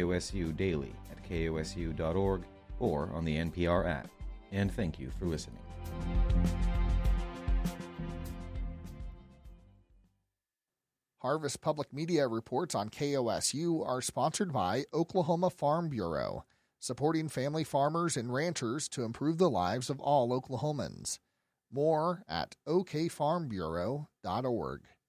KOSU daily at kosu.org or on the NPR app. And thank you for listening. Harvest Public Media reports on KOSU are sponsored by Oklahoma Farm Bureau, supporting family farmers and ranchers to improve the lives of all Oklahomans. More at okfarmbureau.org.